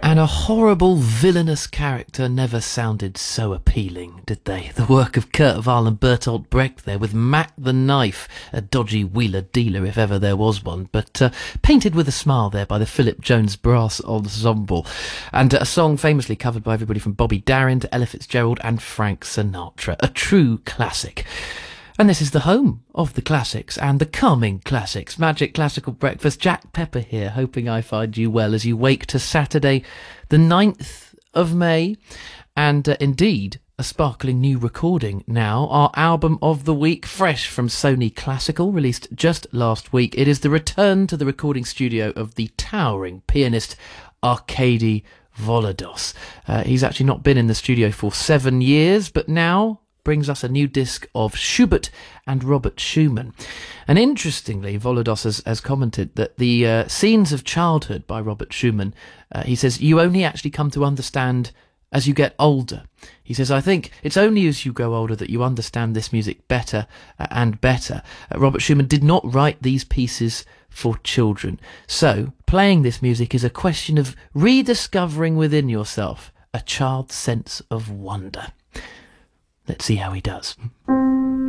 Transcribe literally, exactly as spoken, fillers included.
And a horrible, villainous character never sounded so appealing, did they? The work of Kurt Weill and Bertolt Brecht there, with Mac the Knife, a dodgy wheeler dealer if ever there was one, but uh, painted with a smile there by the Philip Jones Brass Ensemble. And uh, a song famously covered by everybody from Bobby Darin to Ella Fitzgerald and Frank Sinatra. A true classic. And this is the home of the classics and the calming classics. Magic Classical Breakfast. Jack Pepper here, hoping I find you well as you wake to Saturday the ninth of May. And uh, indeed, a sparkling new recording now. Our album of the week, fresh from Sony Classical, released just last week. It is the return to the recording studio of the towering pianist Arkady Volodos. Uh, he's actually not been in the studio for seven years, but now brings us a new disc of Schubert and Robert Schumann. And interestingly, Volodos has, has commented that the uh, Scenes of Childhood by Robert Schumann, uh, he says, you only actually come to understand as you get older. He says, I think it's only as you grow older that you understand this music better uh, and better. Uh, Robert Schumann did not write these pieces for children. So, playing this music is a question of rediscovering within yourself a child's sense of wonder. Let's see how he does.